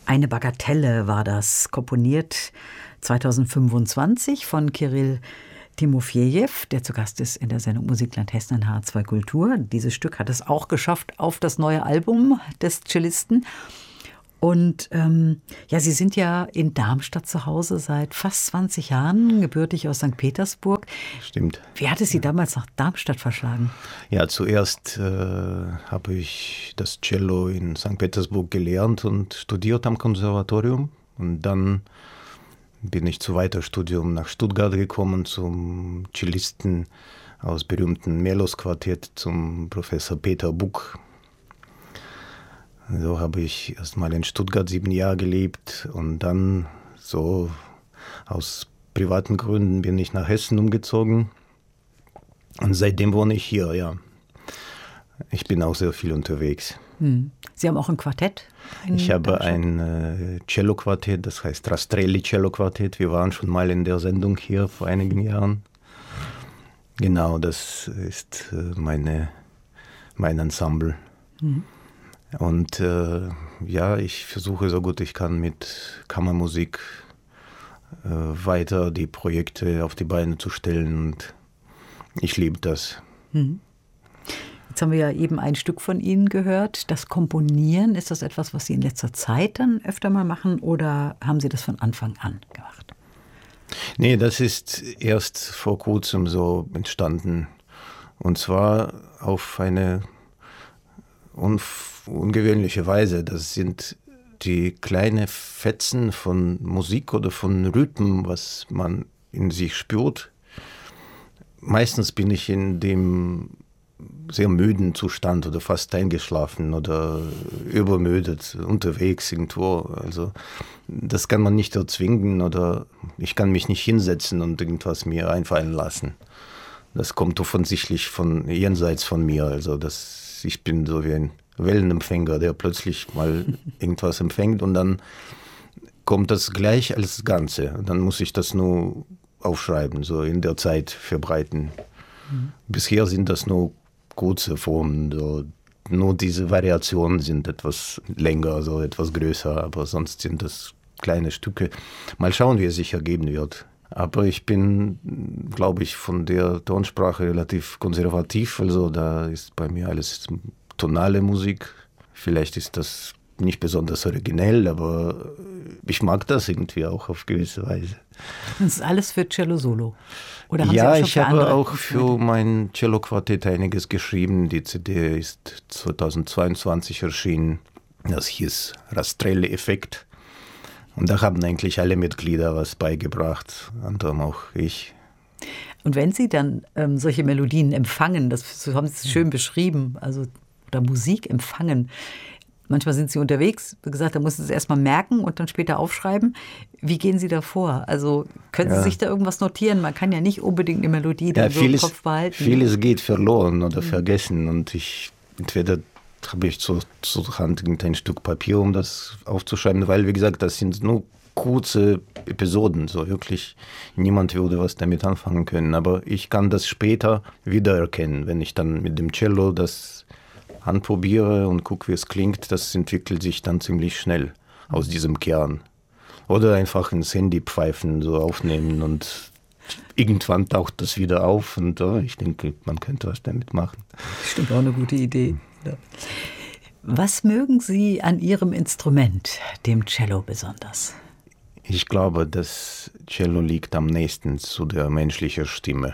Eine Bagatelle war das, komponiert 2025 von Kirill Timofejew, der zu Gast ist in der Sendung Musikland Hessen in H2 Kultur. Dieses Stück hat es auch geschafft auf das neue Album des Cellisten. Und Sie sind ja in Darmstadt zu Hause seit fast 20 Jahren, gebürtig aus St. Petersburg. Stimmt. Wie hat es Sie damals nach Darmstadt verschlagen? Ja, zuerst habe ich das Cello in St. Petersburg gelernt und studiert am Konservatorium. Und dann bin ich zu Weiterstudium nach Stuttgart gekommen, zum Cellisten aus berühmten Melos-Quartett, zum Professor Peter Buck. So habe ich erst mal in Stuttgart 7 Jahre gelebt und dann so aus privaten Gründen bin ich nach Hessen umgezogen und seitdem wohne ich hier, ja. Ich bin auch sehr viel unterwegs. Sie haben auch ein Quartett? Ich habe ein Cello-Quartett, das heißt Rastrelli Cello-Quartett. Wir waren schon mal in der Sendung hier vor einigen Jahren. Genau, das ist mein Ensemble. Und ich versuche so gut ich kann mit Kammermusik weiter die Projekte auf die Beine zu stellen und ich liebe das. Jetzt haben wir ja eben ein Stück von Ihnen gehört. Das Komponieren, ist das etwas, was Sie in letzter Zeit dann öfter mal machen oder haben Sie das von Anfang an gemacht? Nee, das ist erst vor kurzem so entstanden. Und zwar auf eine ungewöhnliche Weise. Das sind die kleinen Fetzen von Musik oder von Rhythmen, was man in sich spürt. Meistens bin ich in dem sehr müden Zustand oder fast eingeschlafen oder übermüdet unterwegs irgendwo. Also das kann man nicht erzwingen oder ich kann mich nicht hinsetzen und irgendwas mir einfallen lassen. Das kommt offensichtlich von jenseits von mir. Also ich bin so wie ein Wellenempfänger, der plötzlich mal irgendwas empfängt und dann kommt das gleich als Ganze. Dann muss ich das nur aufschreiben, so in der Zeit verbreiten. Bisher sind das nur kurze Formen, so. Nur diese Variationen sind etwas länger, so etwas größer, aber sonst sind das kleine Stücke. Mal schauen, wie es sich ergeben wird. Aber ich bin, glaube ich, von der Tonsprache relativ konservativ, also da ist bei mir alles tonale Musik. Vielleicht ist das nicht besonders originell, aber ich mag das irgendwie auch auf gewisse Weise. Das ist alles für Cello Solo? Oder haben ja, Sie auch schon ich für habe andere auch für mein Cello-Quartett einiges geschrieben. Die CD ist 2022 erschienen. Das hieß Rastrelli-Effekt. Und da haben eigentlich alle Mitglieder was beigebracht, anderem auch ich. Und wenn Sie dann solche Melodien empfangen, das haben Sie schön beschrieben, also oder Musik empfangen, manchmal sind Sie unterwegs, wie gesagt, da müssen Sie es erstmal merken und dann später aufschreiben. Wie gehen Sie da vor? Also können Sie sich da irgendwas notieren? Man kann ja nicht unbedingt eine Melodie dann so im Kopf behalten. Vieles geht verloren oder vergessen und entweder habe ich zur Hand ein Stück Papier, um das aufzuschreiben, weil, wie gesagt, das sind nur kurze Episoden, so wirklich niemand würde was damit anfangen können, aber ich kann das später wiedererkennen, wenn ich dann mit dem Cello das anprobiere und gucke, wie es klingt, das entwickelt sich dann ziemlich schnell aus diesem Kern. Oder einfach ins Handy pfeifen, so aufnehmen und irgendwann taucht das wieder auf und ich denke, man könnte was damit machen. Stimmt, auch eine gute Idee. Ja. Was mögen Sie an Ihrem Instrument, dem Cello, besonders? Ich glaube, das Cello liegt am nächsten zu der menschlichen Stimme.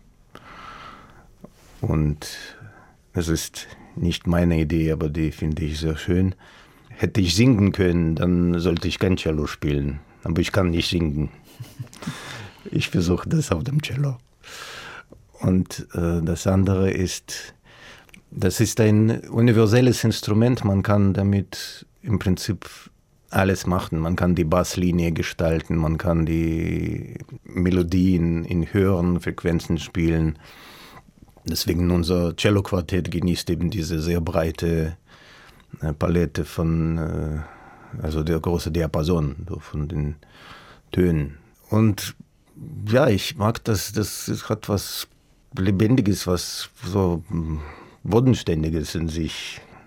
Und es ist nicht meine Idee, aber die finde ich sehr schön. Hätte ich singen können, dann sollte ich kein Cello spielen. Aber ich kann nicht singen. Ich versuche das auf dem Cello. Und das andere ist, das ist ein universelles Instrument. Man kann damit im Prinzip alles machen. Man kann die Basslinie gestalten, man kann die Melodien in höheren Frequenzen spielen. Deswegen unser Cello-Quartett genießt eben diese sehr breite Palette von, also der große Diapason so von den Tönen. Und ja, ich mag das hat was Lebendiges, was so Bodenständiges in sich.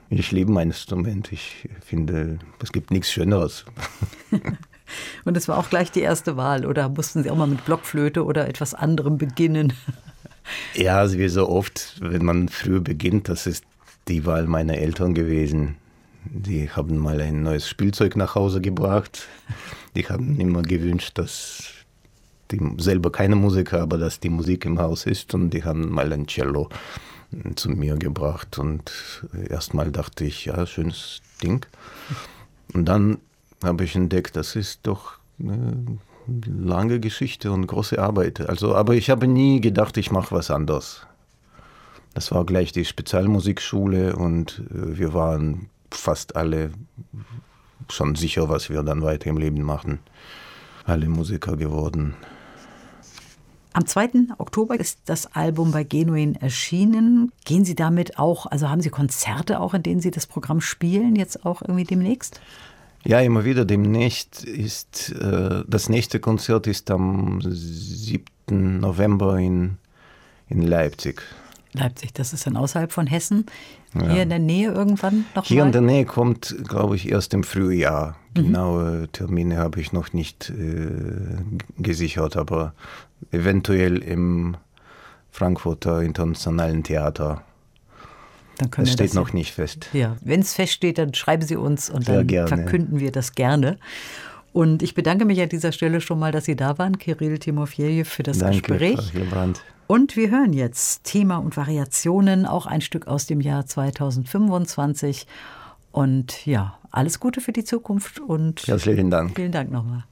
Ich liebe mein Instrument. Ich finde, es gibt nichts Schöneres. Und es war auch gleich die erste Wahl, oder mussten Sie auch mal mit Blockflöte oder etwas anderem beginnen? Ja, wie so oft, wenn man früh beginnt, das ist die Wahl meiner Eltern gewesen. Die haben mal ein neues Spielzeug nach Hause gebracht. Die haben immer gewünscht, dass die selber keine Musiker, aber dass die Musik im Haus ist. Und die haben mal ein Cello zu mir gebracht. Und erstmal dachte ich, ja, schönes Ding. Und dann habe ich entdeckt, das ist doch eine lange Geschichte und große Arbeit. Also, aber ich habe nie gedacht, ich mache was anderes. Das war gleich die Spezialmusikschule und wir waren fast alle schon sicher, was wir dann weiter im Leben machen. Alle Musiker geworden. Am 2. Oktober ist das Album bei Genuin erschienen. Gehen Sie damit auch, also haben Sie Konzerte auch, in denen Sie das Programm spielen, jetzt auch irgendwie demnächst? Ja, immer wieder. Demnächst ist, das nächste Konzert ist am 7. November in Leipzig. Leipzig, das ist dann außerhalb von Hessen. Ja. Hier in der Nähe irgendwann noch Hier mal? in der Nähe kommt, glaube ich, erst im Frühjahr. Genaue Termine habe ich noch nicht gesichert, aber eventuell im Frankfurter Internationalen Theater. Das steht noch nicht fest. Ja, wenn es feststeht, dann schreiben Sie uns und Sehr dann gerne. verkünden wir das gerne. Und ich bedanke mich an dieser Stelle schon mal, dass Sie da waren, Kirill Timofejew, für das Gespräch. Danke, Frau Hillebrand. Und wir hören jetzt Thema und Variationen, auch ein Stück aus dem Jahr 2025. Und ja, alles Gute für die Zukunft und Herzlichen Dank. vielen Dank nochmal.